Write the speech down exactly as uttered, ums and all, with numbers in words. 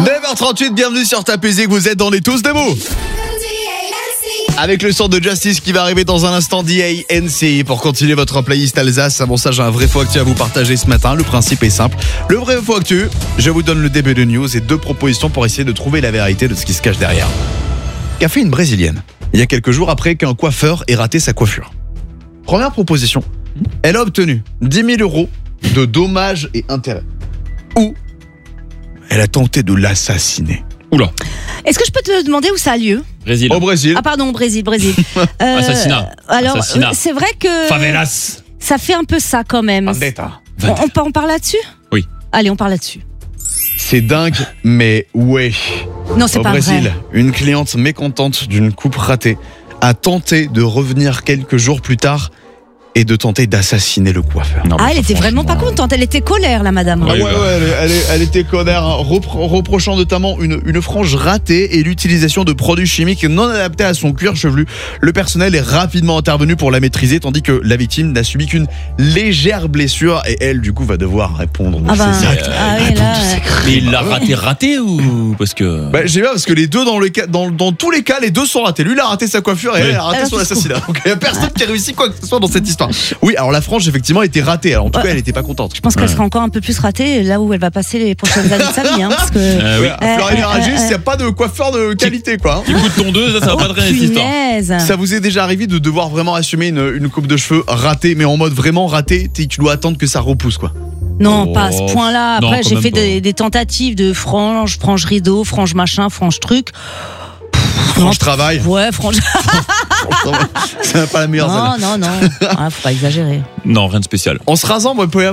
neuf heures trente-huit, bienvenue sur Tape Musique, vous êtes dans les tous des mots. Avec le son de Justice qui va arriver dans un instant, D A N C. Pour continuer votre playlist Alsace, avant ça j'ai un vrai faux actu à vous partager ce matin. Le principe est simple. Le vrai faux actu, je vous donne le début de news et deux propositions pour essayer de trouver la vérité de ce qui se cache derrière. Qu'a fait une Brésilienne il y a quelques jours après qu'un coiffeur ait raté sa coiffure? Première proposition, elle a obtenu dix mille euros de dommages et intérêts. Ou elle a tenté de l'assassiner. Oula. Est-ce que je peux te demander où ça a lieu? Brésil. Au Brésil. Ah pardon, Brésil, Brésil. Euh, Assassinat. Alors, Assassinat. euh, c'est vrai que Favelas. ça fait un peu ça quand même. Vendetta. On, on, par- on parle là-dessus? Oui. Allez, on parle là-dessus. C'est dingue, mais ouais. Non, c'est Au pas Brésil, vrai. une cliente mécontente d'une coupe ratée a tenté de revenir quelques jours plus tard et de tenter d'assassiner le coiffeur. Non, Ah, mais elle ça, était vraiment pas franchement, contente. Elle était colère, la madame. Ouais, Ah ouais, bah. ouais, elle, elle, elle était colère, hein, repro- reprochant notamment une, une frange ratée et l'utilisation de produits chimiques non adaptés à son cuir chevelu. Le personnel est rapidement intervenu pour la maîtriser, tandis que la victime n'a subi qu'une légère blessure et elle, du coup, va devoir répondre de Ah bah, ses actes. ah oui, là, euh, Mais il l'a raté, raté ou parce que. Bah, j'ai bien parce que les deux dans, le cas, dans, dans tous les cas, les deux sont ratés. Lui, il a raté sa coiffure et Oui. elle a raté Alors, son c'est assassinat. Donc il n'y a personne qui a réussi quoi que ce soit dans cette histoire. Oui, alors la frange effectivement était ratée. Alors en tout Ouais. cas, elle n'était pas contente. je pense qu'elle sera encore un peu plus ratée là où elle va passer les prochaines années de sa vie. Hein, parce que... Euh, oui. Ouais, à Fleury-Mérogis, euh, il n'y a pas de coiffeur de qualité, quoi. hein. Petit coup de tondeuse, ça, ça va pas traîner cette histoire. Punaise. Ça vous est déjà arrivé de devoir vraiment assumer une, une coupe de cheveux ratée, mais en mode vraiment raté, tu tu dois attendre que ça repousse, quoi. Non, Oh. pas à ce point-là. Non, Après, quand j'ai même fait pas. des, des tentatives de frange, frange rideau, frange machin, frange truc. Franche travail. Ouais, frange. C'est pas la meilleure. Non, celle-là. non, non. Ah, faut pas exagérer. Non, rien de spécial. En se rasant, moi, vous pouvez